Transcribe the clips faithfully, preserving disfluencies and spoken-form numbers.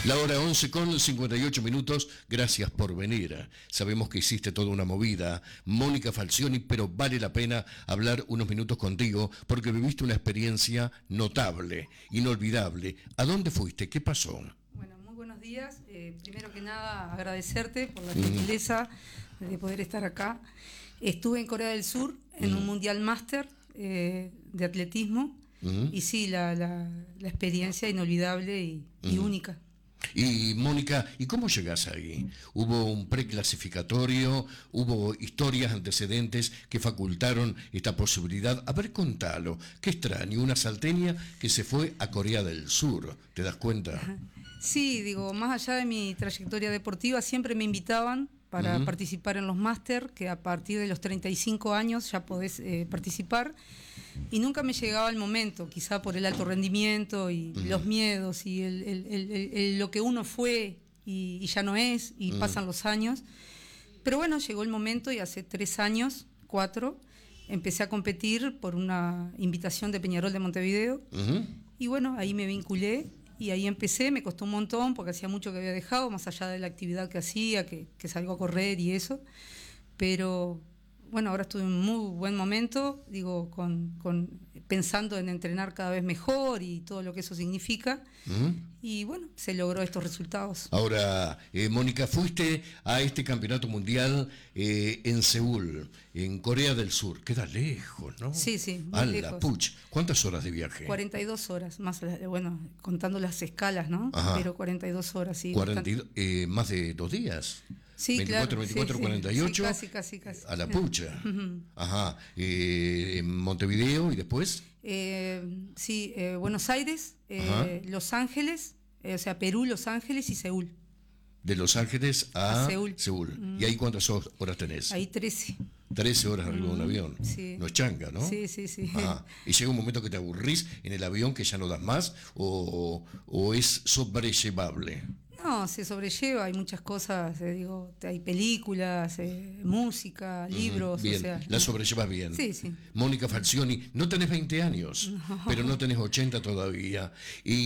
La hora once con cincuenta y ocho minutos, gracias por venir. Sabemos que hiciste toda una movida, Mónica Falcioni, pero vale la pena hablar unos minutos contigo porque viviste una experiencia notable, inolvidable. ¿A dónde fuiste? ¿Qué pasó? Bueno, muy buenos días. Eh, primero que nada, agradecerte por la gentileza mm. de poder estar acá. Estuve en Corea del Sur en mm. un Mundial Máster eh, de atletismo mm. y sí, la, la, la experiencia inolvidable y, mm. y única. Y Mónica, ¿y cómo llegás ahí? ¿Hubo un preclasificatorio? ¿Hubo historias antecedentes que facultaron esta posibilidad? A ver, contalo. Qué extraño, una salteña que se fue a Corea del Sur, ¿te das cuenta? Sí, digo, más allá de mi trayectoria deportiva, siempre me invitaban para uh-huh. participar en los máster, que a partir de los treinta y cinco años ya podés eh, participar, y nunca me llegaba el momento, quizá por el alto rendimiento y uh-huh. los miedos y el, el, el, el, el, lo que uno fue y, y ya no es, y uh-huh. pasan los años. Pero bueno, llegó el momento y hace tres años, cuatro, empecé a competir por una invitación de Peñarol de Montevideo, uh-huh. y bueno, ahí me vinculé. Y ahí empecé, me costó un montón porque hacía mucho que había dejado, más allá de la actividad que hacía, que, que salgo a correr y eso. Pero bueno, ahora estuve en un muy buen momento, digo, con, con pensando en entrenar cada vez mejor y todo lo que eso significa. ¿Mm? Y bueno, se logró estos resultados. Ahora, eh, Mónica, fuiste a este campeonato mundial eh, en Seúl, en Corea del Sur. Queda lejos, ¿no? Sí, sí, muy a lejos. La puch. ¿Cuántas horas de viaje? cuarenta y dos horas, más, bueno, contando las escalas, ¿no? Ajá. Pero cuarenta y dos horas, sí. cuarenta y dos, eh, más de dos días. Sí, veinticuatro, claro, veinticuatro, sí, cuarenta y ocho. Sí, casi, casi, casi. A la pucha. Uh-huh. Ajá. Eh, en Montevideo y después. Eh, sí, eh, Buenos Aires, eh, Los Ángeles, eh, o sea, Perú, Los Ángeles y Seúl. De Los Ángeles a, a Seúl. Seúl. Mm. ¿Y ahí cuántas horas tenés? Ahí trece. trece horas arriba de un avión. Sí. No es changa, ¿no? Sí, sí, sí. Ajá. ¿Y llega un momento que te aburrís en el avión que ya no das más o, o es sobrellevable? No, se sobrelleva, hay muchas cosas, eh, digo, hay películas, eh, música, libros, uh-huh. Bien, o sea... la sobrellevas bien. Sí, sí. Mónica Falcioni, no tenés veinte años, no. pero no tenés ochenta todavía,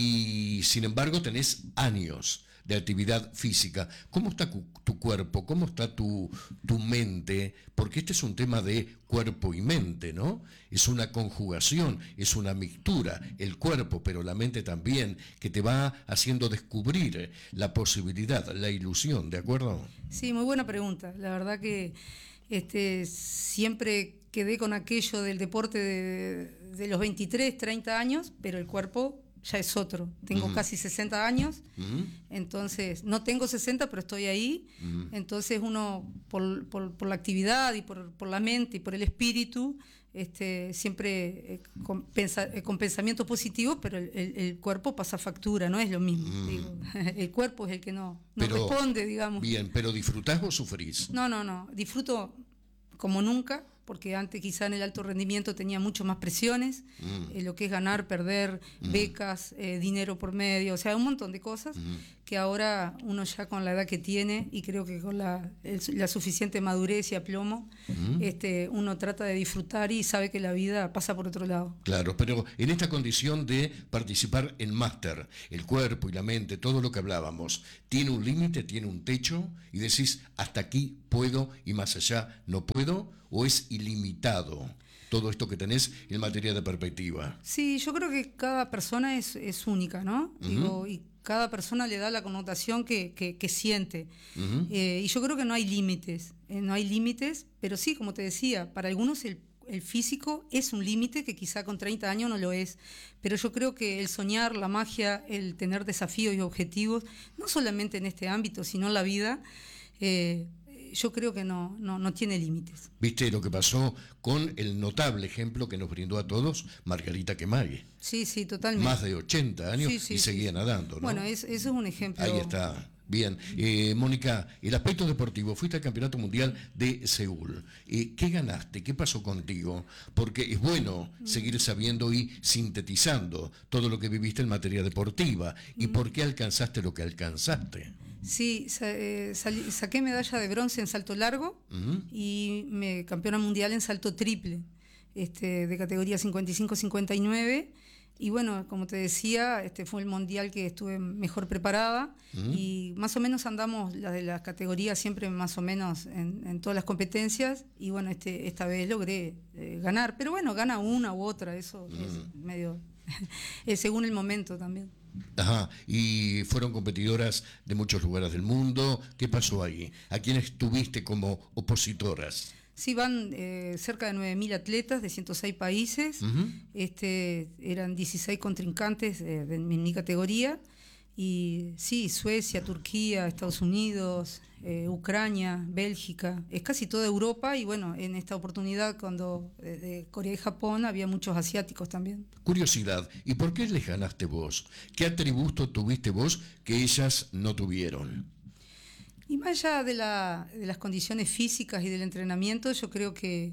y sin embargo tenés años de actividad física. ¿Cómo está tu cuerpo? ¿Cómo está tu, tu mente? Porque este es un tema de cuerpo y mente, ¿no? Es una conjugación, es una mixtura, el cuerpo, pero la mente también, que te va haciendo descubrir la posibilidad, la ilusión, ¿de acuerdo? Sí, muy buena pregunta. La verdad que este, siempre quedé con aquello del deporte de, de los veintitrés, treinta años, pero el cuerpo ya es otro. Tengo uh-huh. casi sesenta años, uh-huh. entonces no tengo sesenta, pero estoy ahí. Uh-huh. Entonces uno, por, por, por la actividad y por, por la mente y por el espíritu, este, siempre eh, con, pensa, eh, con pensamiento positivo, pero el, el, el cuerpo pasa factura, no es lo mismo. Uh-huh. Digo, el cuerpo es el que no, no pero, responde, digamos. Bien, pero ¿disfrutás o sufrís? No, no, no. Disfruto como nunca, porque antes quizá en el alto rendimiento tenía mucho más presiones, mm. eh, lo que es ganar, perder, mm. becas, eh, dinero por medio, o sea, un montón de cosas mm. que ahora uno ya con la edad que tiene y creo que con la, el, la suficiente madurez y aplomo, mm. este, uno trata de disfrutar y sabe que la vida pasa por otro lado. Claro, pero en esta condición de participar en máster, el cuerpo y la mente, todo lo que hablábamos, ¿tiene un límite, tiene un techo? Y decís, hasta aquí puedo y más allá no puedo, ¿o es ilimitado todo esto que tenés en materia de perspectiva? Sí, yo creo que cada persona es, es única, ¿no? Uh-huh. Digo, y cada persona le da la connotación que, que, que siente. Uh-huh. Eh, y yo creo que no hay límites, eh, no hay límites, pero sí, como te decía, para algunos el, el físico es un límite que quizá con treinta años no lo es, pero yo creo que el soñar, la magia, el tener desafíos y objetivos, no solamente en este ámbito, sino en la vida, eh, yo creo que no, no, no tiene límites. ¿Viste lo que pasó con el notable ejemplo que nos brindó a todos Margarita Kemay? Sí, sí, totalmente. Más de ochenta años sí, sí, y seguía sí, nadando, ¿no? Bueno, es, eso es un ejemplo. Ahí está. Bien, eh, Mónica, el aspecto deportivo, fuiste al Campeonato Mundial de Seúl. Eh, ¿Qué ganaste? ¿Qué pasó contigo? Porque es bueno seguir sabiendo y sintetizando todo lo que viviste en materia deportiva. ¿Y por qué alcanzaste lo que alcanzaste? Sí, sa- eh, salí, saqué medalla de bronce en salto largo uh-huh. y me campeona mundial en salto triple, este, de categoría cincuenta y cinco cincuenta y nueve. Y bueno, como te decía, este fue el mundial que estuve mejor preparada uh-huh. y más o menos andamos las de las categorías siempre más o menos en, en todas las competencias y bueno, este, esta vez logré eh, ganar, pero bueno, gana una u otra, eso uh-huh. es medio es según el momento también. Ajá, y fueron competidoras de muchos lugares del mundo. ¿Qué pasó ahí? ¿A quiénes tuviste como opositoras? Sí, van eh, cerca de nueve mil atletas de ciento seis países, uh-huh. este, eran dieciséis contrincantes eh, de mi categoría, y sí, Suecia, Turquía, Estados Unidos, eh, Ucrania, Bélgica, es casi toda Europa, y bueno, en esta oportunidad cuando eh, de Corea y Japón había muchos asiáticos también. Curiosidad, ¿y por qué les ganaste vos? ¿Qué atributo tuviste vos que ellas no tuvieron? Y más allá de, la, de las condiciones físicas y del entrenamiento, yo creo que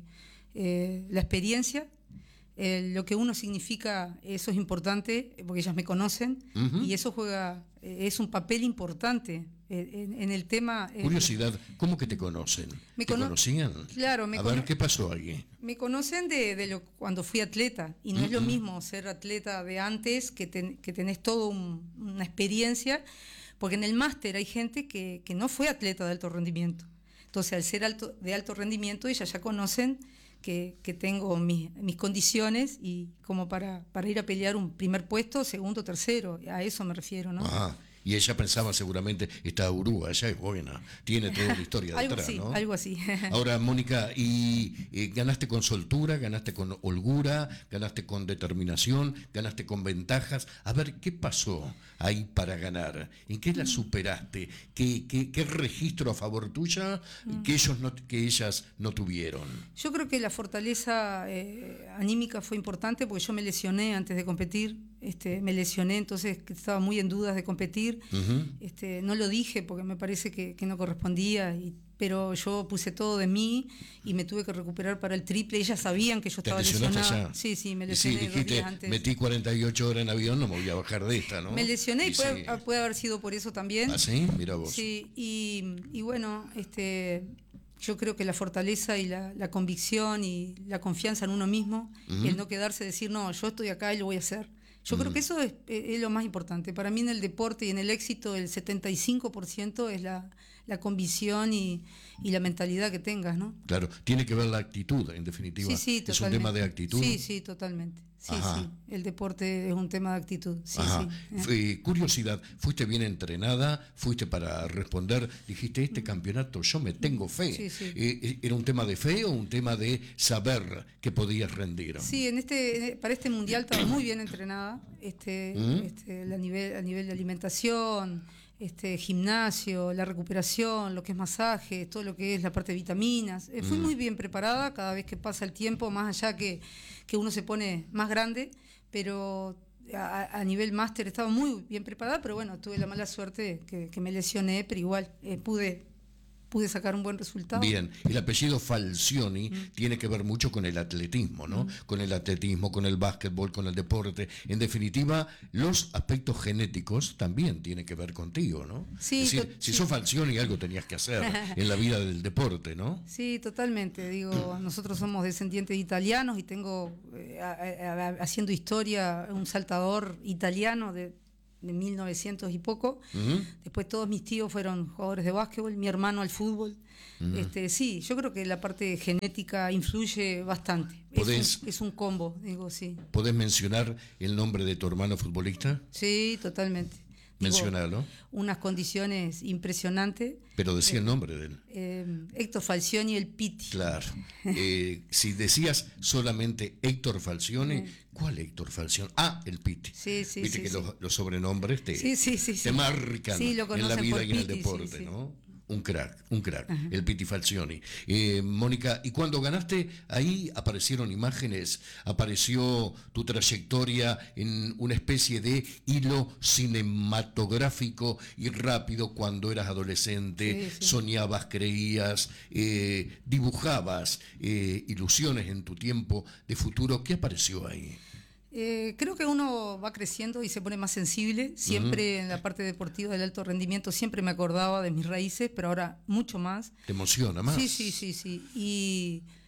eh, la experiencia, eh, lo que uno significa, eso es importante, porque ellas me conocen, uh-huh. y eso juega, eh, es un papel importante eh, en, en el tema. Eh, Curiosidad, ¿cómo que te conocen? Me ¿Te cono- conocían? Claro, me A cono- ver, ¿qué pasó allí? Me conocen de, de lo, cuando fui atleta, y no uh-huh. es lo mismo ser atleta de antes, que, ten, que tenés toda un, una experiencia. Porque en el máster hay gente que, que no fue atleta de alto rendimiento. Entonces, al ser alto, de alto rendimiento, ellas ya conocen que, que tengo mis, mis condiciones y como para, para ir a pelear un primer puesto, segundo, tercero. A eso me refiero, ¿no? Ajá. Y ella pensaba seguramente, esta Uruguay, ella es buena, tiene toda la historia algo detrás, así, ¿no? Algo así. Ahora, Mónica, ¿y eh, ganaste con soltura, ganaste con holgura, ganaste con determinación, ganaste con ventajas? A ver, ¿qué pasó ahí para ganar? ¿En qué la superaste? ¿Qué, qué, qué registro a favor tuya que, ellos no, que ellas no tuvieron? Yo creo que la fortaleza eh, anímica fue importante porque yo me lesioné antes de competir. Este, me lesioné, entonces estaba muy en dudas de competir. Uh-huh. Este, no lo dije porque me parece que, que no correspondía, y, pero yo puse todo de mí y me tuve que recuperar para el triple. Ellas sabían que yo estaba lesionada. Ya? Sí, sí, me lesioné. Sí, dijiste, dos días antes. Metí cuarenta y ocho horas en avión, no me voy a bajar de esta, ¿no? Me lesioné y, y puede, sí. puede haber sido por eso también. ¿Ah, sí? Mira vos. Sí, y, y bueno, este... yo creo que la fortaleza y la, la convicción y la confianza en uno mismo, uh-huh. el no quedarse, decir, no, yo estoy acá y lo voy a hacer. Yo uh-huh. creo que eso es, es lo más importante. Para mí en el deporte y en el éxito el setenta y cinco por ciento es la, la convicción y, y la mentalidad que tengas, ¿no? Claro, tiene que ver la actitud, en definitiva. Sí, sí, es totalmente. un tema de actitud. Sí, sí, totalmente. Sí, Ajá. sí, el deporte es un tema de actitud. Sí, Ajá. sí. Eh, curiosidad, ¿fuiste bien entrenada? ¿Fuiste para responder? Dijiste, este campeonato yo me tengo fe. Sí, sí. Eh, ¿Era un tema de fe o un tema de saber que podías rendir? Sí, en este, para este mundial estaba muy bien entrenada, este, ¿Mm? este, a, nivel, a nivel de alimentación, este, gimnasio, la recuperación, lo que es masaje, todo lo que es la parte de vitaminas. Eh, fui mm. muy bien preparada. Cada vez que pasa el tiempo, más allá que, que uno se pone más grande, pero a, a nivel máster estaba muy bien preparada, pero bueno, tuve la mala suerte que, que me lesioné, pero igual eh, pude... pude sacar un buen resultado. Bien, el apellido Falcioni mm. tiene que ver mucho con el atletismo, ¿no? Mm. Con el atletismo, con el básquetbol, con el deporte. En definitiva, los aspectos genéticos también tienen que ver contigo, ¿no? Sí, es decir, to- si sí. sos Falcioni, algo tenías que hacer en la vida del deporte, ¿no? Sí, totalmente. Digo, nosotros somos descendientes de italianos y tengo eh, a, a, a, haciendo historia un saltador italiano de de mil novecientos y poco. Uh-huh. Después todos mis tíos fueron jugadores de básquetbol, mi hermano al fútbol. Uh-huh. Este, sí, yo creo que la parte genética influye bastante. Es un, es un combo, digo, sí. ¿Podés mencionar el nombre de tu hermano futbolista? Sí, totalmente. Mencionalo. Unas condiciones impresionantes. Pero decía eh, el nombre de él. Eh, Héctor Falcioni, el Piti. Claro. Eh, si decías solamente Héctor Falcioni, eh. ¿cuál Héctor Falcioni? Ah, el Piti. Sí, sí, Viste sí, que sí. Los, los sobrenombres te, sí, sí, sí, te sí. marcan sí, lo en la vida y en el Piti, deporte, sí, sí. ¿no? Un crack, un crack, Ajá. el Piti Falcioni. Eh, Mónica, y cuando ganaste, ahí aparecieron imágenes, apareció tu trayectoria en una especie de hilo cinematográfico y rápido cuando eras adolescente, sí, sí. soñabas, creías, eh, dibujabas eh, ilusiones en tu tiempo de futuro. ¿Qué apareció ahí? Eh, creo que uno va creciendo y se pone más sensible. Siempre uh-huh. en la parte deportiva del alto rendimiento siempre me acordaba de mis raíces, pero ahora mucho más. ¿Te emociona más? Sí, sí, sí, sí. Y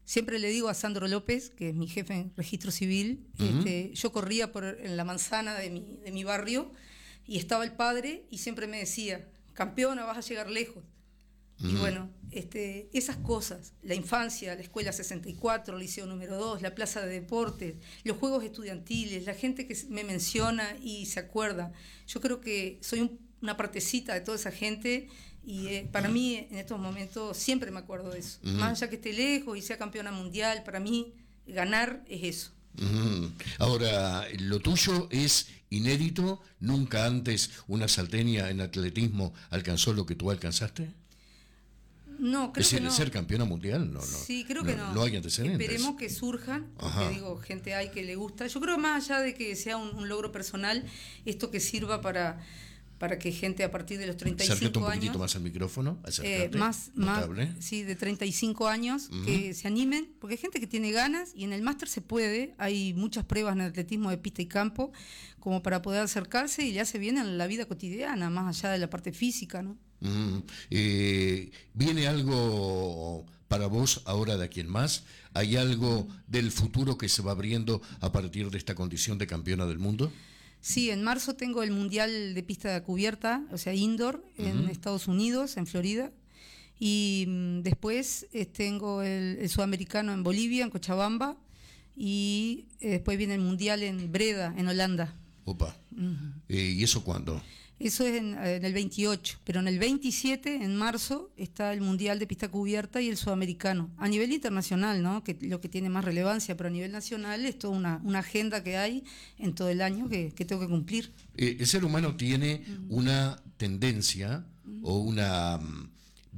siempre le digo a Sandro López, que es mi jefe en registro civil, uh-huh. este, yo corría por en la manzana de mi, de mi barrio y estaba el padre y siempre me decía, campeona, vas a llegar lejos. Uh-huh. Y bueno, este, esas cosas, la infancia, la escuela sesenta y cuatro, liceo número dos, la plaza de deportes, los juegos estudiantiles, la gente que me menciona y se acuerda. Yo creo que soy un, una partecita de toda esa gente y eh, para mí en estos momentos siempre me acuerdo de eso. Uh-huh. Más allá que esté lejos y sea campeona mundial, para mí ganar es eso. Uh-huh. Ahora, lo tuyo es inédito, nunca antes una salteña en atletismo alcanzó lo que tú alcanzaste. No, creo es decir, que no. ser campeona mundial, no, no. Sí, creo no, que no. No hay antecedentes. Esperemos que surjan, porque Ajá. digo, gente hay que le gusta. Yo creo más allá de que sea un, un logro personal, esto que sirva para, para que gente a partir de los treinta y cinco Acércate un años... poquitito más al micrófono, eh, más, más, sí, de treinta y cinco años, uh-huh. que se animen, porque hay gente que tiene ganas y en el máster se puede, hay muchas pruebas en atletismo de pista y campo, como para poder acercarse y le hace bien en la vida cotidiana, más allá de la parte física, ¿no? Uh-huh. Eh, ¿Viene algo para vos ahora de aquí en más? ¿Hay algo del futuro que se va abriendo a partir de esta condición de campeona del mundo? Sí, en marzo tengo el Mundial de Pista Cubierta, o sea, indoor, uh-huh. en Estados Unidos, en Florida. Y mm, después eh, tengo el, el Sudamericano en Bolivia, en Cochabamba. Y eh, después viene el Mundial en Breda, en Holanda. Opa. Uh-huh. Eh, ¿Y eso cuándo? Eso es en, en el veintiocho, pero en el veintisiete, en marzo, está el Mundial de Pista Cubierta y el Sudamericano. A nivel internacional, ¿no? Que lo que tiene más relevancia, pero a nivel nacional es toda una, una agenda que hay en todo el año que, que tengo que cumplir. Eh, el ser humano tiene uh-huh. una tendencia uh-huh. o una um,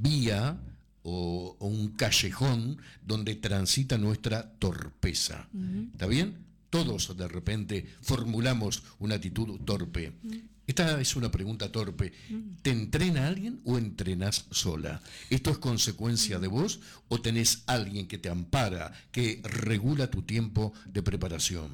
vía o, o un callejón donde transita nuestra torpeza. Uh-huh. ¿Está bien? Todos de repente formulamos una actitud torpe. Uh-huh. Esta es una pregunta torpe. ¿Te entrena alguien o entrenás sola? ¿Esto es consecuencia de vos o tenés alguien que te ampara, que regula tu tiempo de preparación?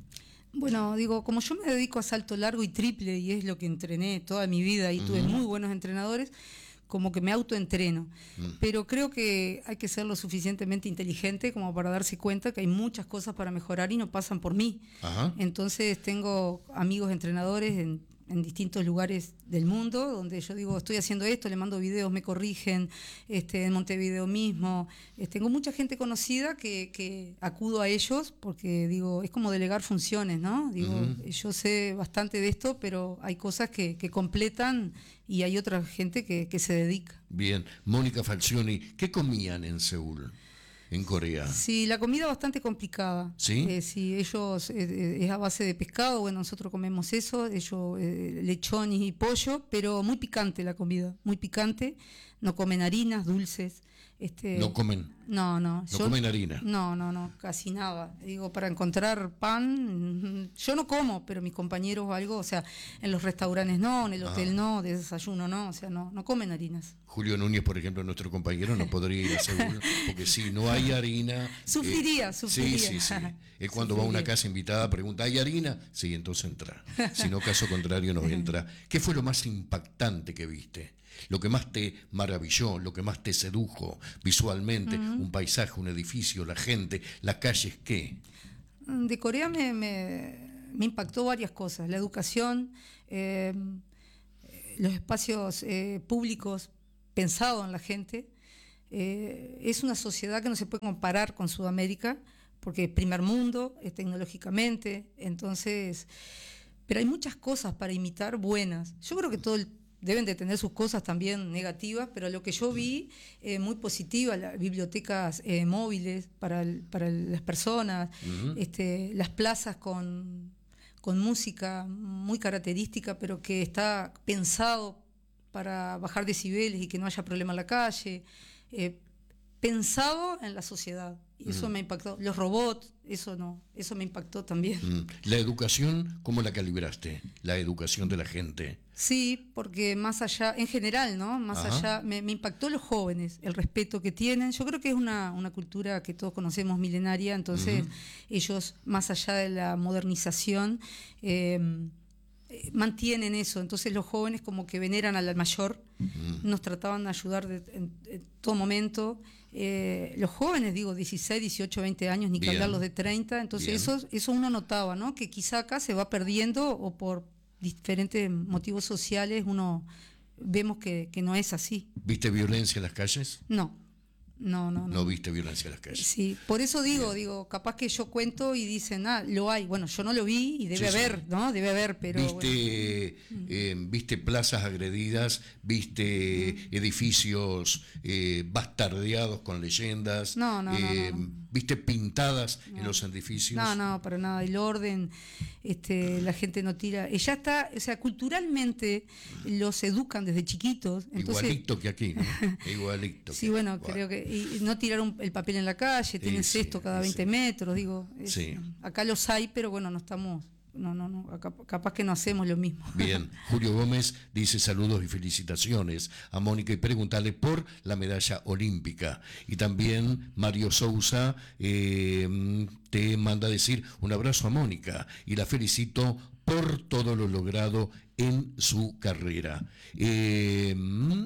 Bueno, digo, como yo me dedico a salto largo y triple y es lo que entrené toda mi vida y tuve uh-huh. muy buenos entrenadores, como que me autoentreno. Uh-huh. Pero creo que hay que ser lo suficientemente inteligente como para darse cuenta que hay muchas cosas para mejorar y no pasan por mí. Uh-huh. Entonces tengo amigos entrenadores en en distintos lugares del mundo, donde yo digo, estoy haciendo esto, le mando videos, me corrigen, este, en Montevideo mismo. Eh, tengo mucha gente conocida que, que acudo a ellos, porque digo, es como delegar funciones, ¿no? Digo, uh-huh. yo sé bastante de esto, pero hay cosas que, que completan y hay otra gente que, que se dedica. Bien, Mónica Falcioni, ¿qué comían en Seúl? En Corea. Sí, la comida bastante complicada. ¿Sí? Eh, sí, ellos eh, es a base de pescado, bueno, nosotros comemos eso, ellos eh, lechón y pollo, pero muy picante la comida, muy picante. No comen harinas, dulces. Este, ¿No comen? No, no. ¿No yo, comen harina? No, no, no, casi nada. Digo, para encontrar pan, yo no como, pero mis compañeros o algo, o sea, en los restaurantes no, en el hotel ah. no, de desayuno no, o sea, no, no comen harinas. Julio Núñez, por ejemplo, nuestro compañero, no podría ir a Seúl, porque si no hay harina... Sufriría, eh, sufriría. Sí, sí, sí. Él cuando sufriría. Va a una casa invitada pregunta, ¿hay harina? Sí, entonces entra. Si no, caso contrario, no entra. ¿Qué fue lo más impactante que viste? Lo que más te maravilló, lo que más te sedujo visualmente, uh-huh. un paisaje, un edificio, la gente, las calles, ¿qué? De Corea me, me, me impactó varias cosas, la educación, eh, los espacios eh, públicos pensados en la gente. Eh, es una sociedad que no se puede comparar con Sudamérica, porque primer mundo, eh, tecnológicamente, entonces, pero hay muchas cosas para imitar buenas. Yo creo que todo el deben de tener sus cosas también negativas, pero lo que yo vi, eh, muy positiva, las bibliotecas eh, móviles para, el, para las personas, uh-huh. este, las plazas con, con música muy característica, pero que está pensado para bajar decibeles y que no haya problema en la calle, eh, pensado en la sociedad. Y eso mm. me impactó. Los robots, eso no, eso me impactó también. Mm. La educación, ¿cómo la calibraste? La educación de la gente. Sí, porque más allá, en general, ¿no? Más Ajá. allá, me, me impactó los jóvenes, el respeto que tienen. Yo creo que es una, una cultura que todos conocemos milenaria, entonces uh-huh. ellos, más allá de la modernización, eh, eh, mantienen eso. Entonces los jóvenes como que veneran al mayor, Mm. nos trataban de ayudar de, en, en todo momento. Eh, los jóvenes, digo, dieciséis, dieciocho, veinte años, ni que Bien. hablar los de treinta. Entonces Bien. eso, eso uno notaba, ¿no? Que quizá acá se va perdiendo o por diferentes motivos sociales uno vemos que, que no es así. ¿Viste violencia en las calles? No, no, no. No no. viste violencia en las calles. Sí, por eso digo, digo, capaz que yo cuento y dicen, ah, lo hay. Bueno, yo no lo vi y debe Sí, sí. haber, ¿no? Debe haber, pero... ¿Viste, bueno. eh, viste plazas agredidas? ¿Viste edificios eh, bastardeados con leyendas? No, no, no, eh, no, no. ¿Viste pintadas en los edificios? No, no, para nada. El orden, este, la gente no tira. Y ya está, o sea, culturalmente los educan desde chiquitos. Entonces, Igualito que aquí, ¿no? Igualito. sí, que bueno, aquí. creo que y, y no tirar un- el papel en la calle, tienen Sí, cesto cada sí. veinte metros, digo. es- Sí. Acá los hay, pero bueno, no estamos, no, no, no, acá- capaz que no hacemos lo mismo. Bien, Julio Gómez dice saludos y felicitaciones a Mónica y preguntarle por la medalla olímpica. Y también Mario Sousa eh, te manda a decir un abrazo a Mónica y la felicito por todo lo logrado en su carrera. Eh,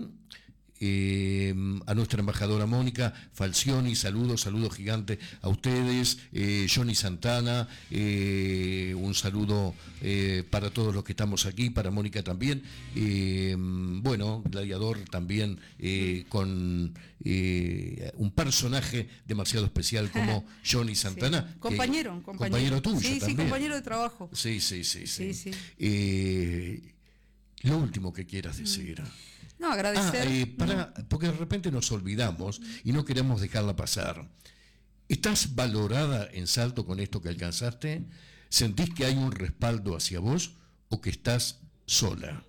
Eh, a nuestra embajadora Mónica Falcioni, saludos, saludos gigantes a ustedes, eh, Johnny Santana, eh, un saludo eh, para todos los que estamos aquí, para Mónica también, eh, bueno, Gladiador también eh, con eh, un personaje demasiado especial como Johnny Santana. Sí. que- Compañero, compañero. compañero tuyo Sí, sí, también. compañero de trabajo. Sí, sí, sí, sí. Sí, sí. Eh, lo último que quieras decir. No, agradecer. Ah, eh, para, porque de repente nos olvidamos y no queremos dejarla pasar. ¿Estás valorada en Salto con esto que alcanzaste? ¿Sentís que hay un respaldo hacia vos o que estás sola?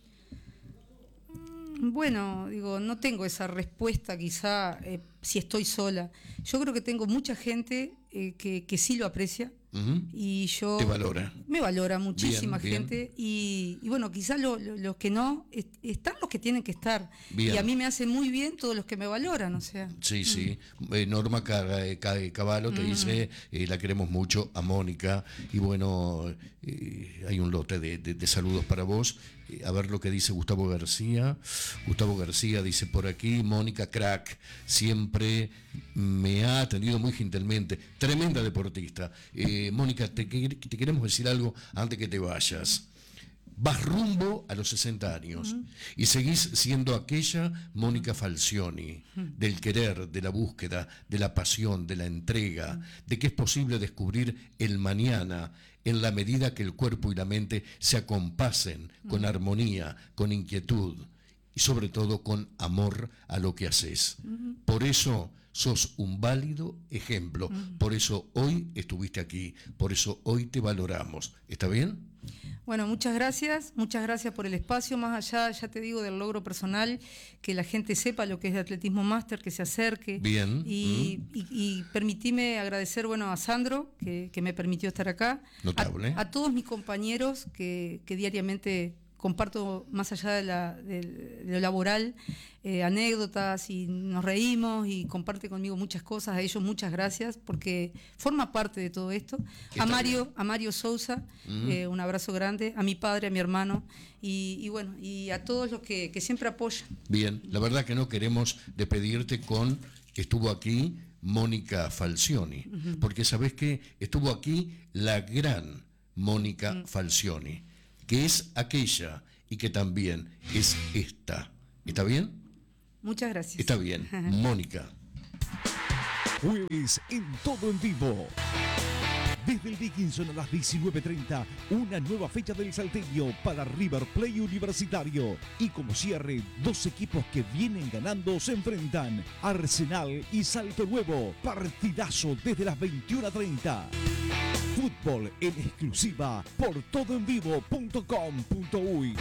Bueno, digo, no tengo esa respuesta quizá eh, si estoy sola. Yo creo que tengo mucha gente eh, que, que sí lo aprecia. Ujú. Y yo... Te valora. Me valora muchísima Bien, bien. gente. Y, y bueno, quizás lo- lo- los que no, est- están los que tienen que estar. Bien. Y a mí me hace muy bien todos los que me valoran, o sea. Sí, sí. Eh, Norma Ca- eh, Ca- Cavallo te dice, eh, la queremos mucho, a Mónica. Y bueno, eh, hay un lote de, de- de saludos para vos. Eh, a ver lo que dice Gustavo García. Gustavo García dice por aquí, Mónica crack, siempre me ha atendido muy gentilmente. Tremenda deportista. Eh, Mónica, te, que- te queremos decir algo antes que te vayas. Vas rumbo a los sesenta años y seguís siendo aquella Mónica Falcioni, del querer, de la búsqueda, de la pasión, de la entrega, de que es posible descubrir el mañana en la medida que el cuerpo y la mente se acompasen con armonía, con inquietud y sobre todo con amor a lo que haces. Por eso sos un válido ejemplo, por eso hoy estuviste aquí, por eso hoy te valoramos. ¿Está bien? Bueno, muchas gracias, muchas gracias por el espacio, más allá, ya te digo, del logro personal, que la gente sepa lo que es de atletismo máster, que se acerque. Bien. Y, y, y permitime agradecer, bueno, a Sandro, que, que me permitió estar acá. Notable. A, a todos mis compañeros que, que diariamente comparto, más allá de, la, de, de lo laboral, eh, anécdotas y nos reímos y comparte conmigo muchas cosas. A ellos muchas gracias porque forma parte de todo esto. Está A Mario, a Mario Sousa, Mm. eh, un abrazo grande. A mi padre, a mi hermano y, y bueno, y a todos los que, que siempre apoyan. Bien, la verdad que no queremos despedirte con estuvo aquí Mónica Falcioni, porque sabés que estuvo aquí la gran Mónica Falcioni, que es aquella y que también es esta. ¿Está bien? Muchas gracias. Está bien, Mónica. Jueves en Todo en Vivo. Desde el Dickinson a las diecinueve treinta, una nueva fecha del Salteño para River Plate Universitario. Y como cierre, dos equipos que vienen ganando se enfrentan. Arsenal y Salto Nuevo. Partidazo desde las veintiuna treinta. Fútbol en exclusiva por todo en vivo punto com punto uy.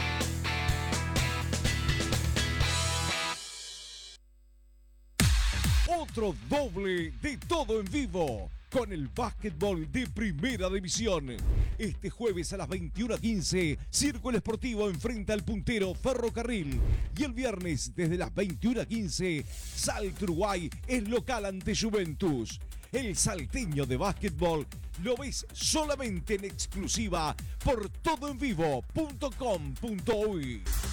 Otro doble de Todo en Vivo con el básquetbol de Primera División. Este jueves a las veintiuna quince, Círculo Esportivo enfrenta al puntero Ferrocarril. Y el viernes desde las veintiuna quince, Salto Uruguay es local ante Juventus. El salteño de básquetbol lo ves solamente en exclusiva por todo en vivo punto com punto uy.